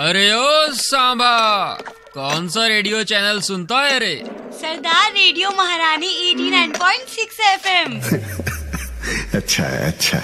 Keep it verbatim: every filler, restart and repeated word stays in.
अरे ओ सांबा, कौन सा रेडियो चैनल सुनता है रे? सरदार रेडियो महारानी eighty nine point six F M. अच्छा है, अच्छा।